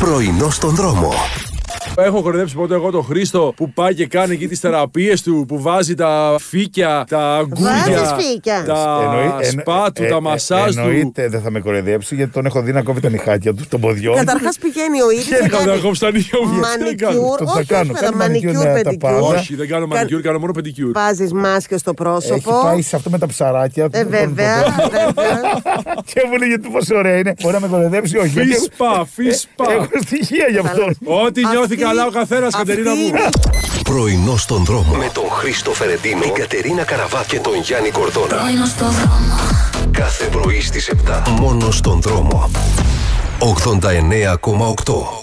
Πρωινό στον δρόμο. Έχω κορυδέψει ποτέ εγώ τον Χρήστο που πάει και κάνει εκεί τις θεραπείες του, που βάζει τα φύκια, τα αγκούρια, τα σπα του, τα μασάζ του. Εννοείται δεν θα με κοροϊδέψει, γιατί τον έχω δει να κόβει τα νυχάκια του των ποδιών. Καταρχάς πηγαίνει ο ίδιος Και να κόψει τα νύχια μου. μανικιούρ. Όχι, κάνει μανικιούρ, πεντικιούρ. Όχι, δεν κάνω μανικιούρ, κάνω μόνο πεντικιούρ. Βάζεις μάσκες στο πρόσωπο. Έχει πάει σε αυτό με τα ψαράκια του. Βέβαια. Και μου λέει γιατί πόσο ωραία είναι. Μπορεί να με κοροϊδέψει, όχι. Φίσπα. Έχω στοιχεία γι' αυτό. Ό,τι νιώθει καλά ο καθένας, Κατερίνα μου. Πρωινό στον δρόμο. Με τον Χρήστο Φερεντίνο, την Κατερίνα Καραβά και τον Γιάννη Κορδόνα. Πρωινό στον δρόμο. Κάθε πρωί στις 7. Μόνο στον δρόμο. 89,8.